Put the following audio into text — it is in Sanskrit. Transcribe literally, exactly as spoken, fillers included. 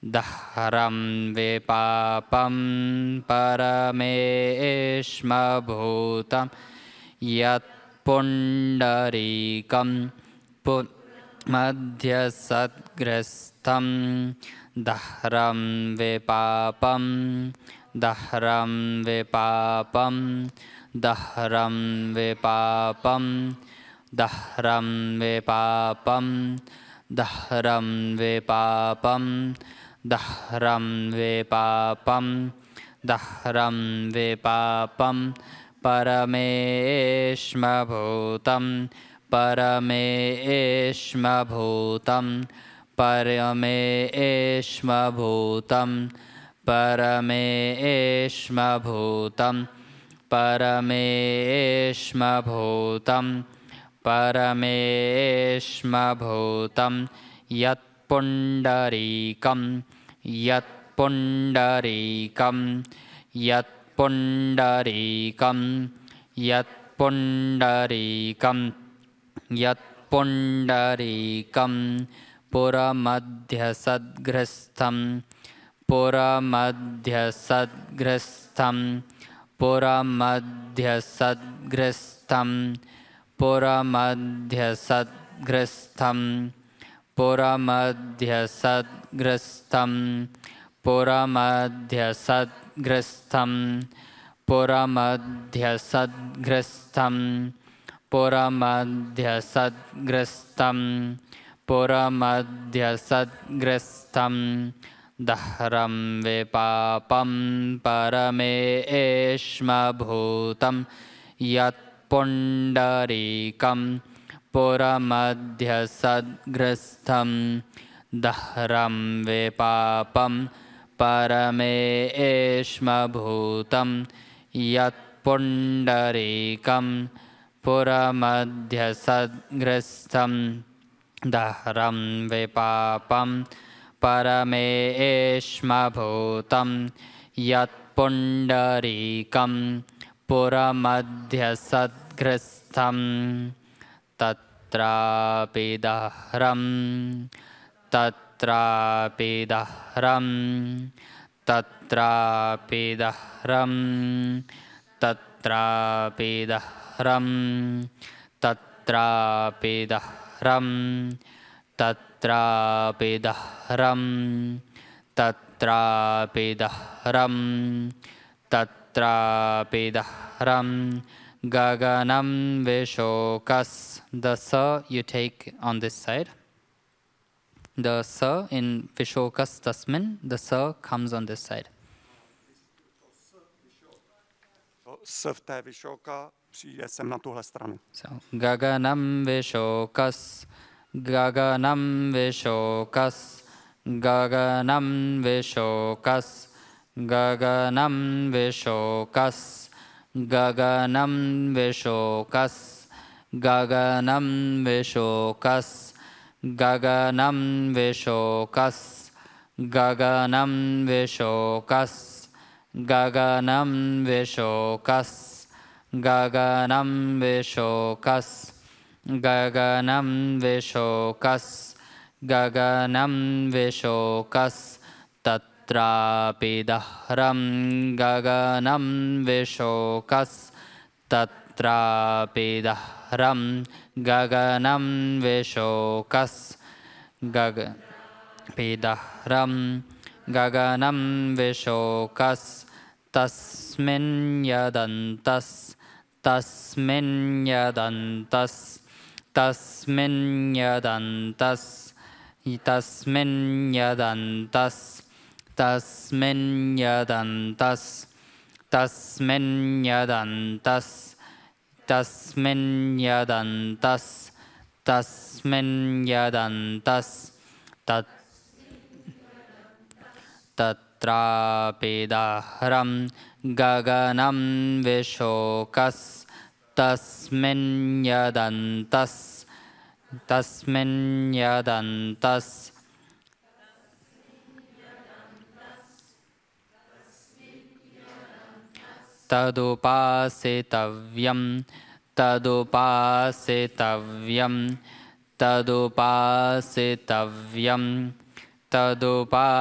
दह्रं विपापं परमेष्मभूतं यत्पुण्डरीकं मध्यसद्ग्रस्थं दह्रं विपापं दह्रं विपापं दह्रं विपापं दह्रं विपापं दह्रं विपापं दह्रं विपापं दह्रं विपापं परमेष्मभूतं परमेष्मभूतं परमेष्मभूतं परमेष्मभूतं परमेष्मभूतं परमेष्मभूतं यत्पुण्डरीकं यत्पुण्डरीकं यत्पुण्डरीकं यत्पुण्डरीकं यत्पुण्डरीकं पुरमध्यसद्ग्रस्थं पुरमध्यसद्ग्रस्थं पुरमध्यसद्ग्रस्थं पुरमध्यसद्ग्रस्थं पुरमध्यसद्ग्रस्थं पुरमध्यसद्ग्रस्थं पुरमध्यसद्ग्रस्थं पुरमध्यसद्ग्रस्थं पुरमध्यसद्ग्रस्थं दह्रं विपापं परमेष्मभूतं यत्पुण्डरीकं पुरमध्यसद्ग्रस्थं दह्रं विपापं परमेष्मभूतं यत्पुण्डरीकं पुरमध्यसद्ग्रस्थं दह्रं विपापं परमेष्मभूतं यत्पुण्डरीकं पुरमध्यसद्ग्रस्थं तत्रापि दह्रं तत्रापि दह्रं तत्रापि दह्रं तत्रापि दह्रं तत्रापि दह्रं तत्रापि दह्रं तत्रापि दह्रं तत्रापि दह्रं गगनं विशोकस्. The sa you take on this side. The sa in Vishokas Tasmin, the sa comes on this side. S v té Vishoka přijde sem na tuhle stranu. So, Gaganam Vishokas, Gaganam Vishokas, Gaganam Vishokas, Gaganam Vishokas, Gaganam Vishokas, Gaganam Vishokas, Gaganam Vishokas, Gaganam Vishokas, Gaganam Vishokas, Gaganam Vishokas, Gaganam Vishokas, Gaganam Vishokas, Tatrapi Dahram, Gaganam Vishokas, Tatrapi Dahram, Gaganam Vishokas, Gaganam Dahram, Gaganam Vishokas, Tasmin Yadantas, Tasmin Yadantas, Tasmin Yadantas, Tasmin Yadantas, Tasmin Yadantas, Tasmin Yadantas, Tasmin Yadantas, Tasmin Yadantas, Tat Tatrapi Dahram, Gaganam Vishokas, Tasmin Yadantas, Tasmin Yadantas, Tadupasitavyam, Tadupasitavyam, Tadupasitavyam, Tadupasitavyam,